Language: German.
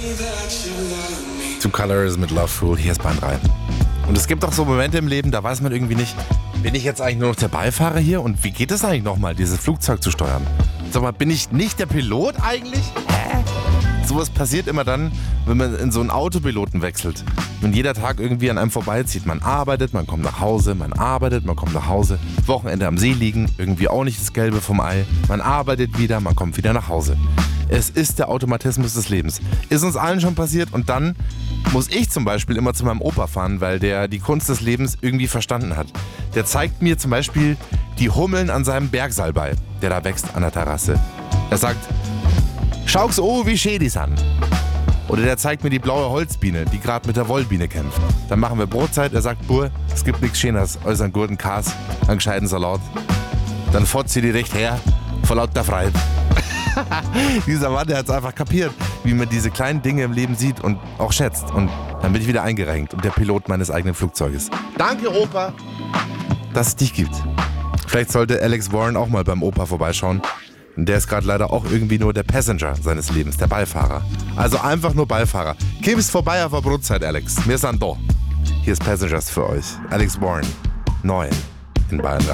Two Colors mit Love Fool, hier ist Band rein. Und es gibt auch so Momente im Leben, da weiß man irgendwie nicht, bin ich jetzt eigentlich nur noch der Beifahrer hier? Und wie geht es eigentlich nochmal, dieses Flugzeug zu steuern? Sag mal, bin ich nicht der Pilot eigentlich? Hä? Sowas passiert immer dann, wenn man in so einen Autopiloten wechselt. Und jeder Tag irgendwie an einem vorbeizieht. Man arbeitet, man kommt nach Hause, man arbeitet, man kommt nach Hause. Wochenende am See liegen, irgendwie auch nicht das Gelbe vom Ei. Man arbeitet wieder, man kommt wieder nach Hause. Es ist der Automatismus des Lebens. Ist uns allen schon passiert und dann muss ich zum Beispiel immer zu meinem Opa fahren, weil der die Kunst des Lebens irgendwie verstanden hat. Der zeigt mir zum Beispiel die Hummeln an seinem Bergsalbei, der da wächst an der Terrasse. Er sagt, schau's wie schön die sind. Oder der zeigt mir die blaue Holzbiene, die gerade mit der Wollbiene kämpft. Dann machen wir Brotzeit, er sagt, Bur, es gibt nichts Schöneres als einen guten Käse, einen gescheiten Salat. Dann fährt sie die recht her, vor lauter Freude. Dieser Mann, der hat es einfach kapiert, wie man diese kleinen Dinge im Leben sieht und auch schätzt. Und dann bin ich wieder eingerenkt und der Pilot meines eigenen Flugzeuges. Danke, Opa, dass es dich gibt. Vielleicht sollte Alex Warren auch mal beim Opa vorbeischauen. Der ist gerade leider auch irgendwie nur der Passenger seines Lebens, der Beifahrer. Also einfach nur Beifahrer. Kommst vorbei auf der Brotzeit, Alex. Wir sind da. Hier ist Passengers für euch. Alex Warren, neu in Bayern 3.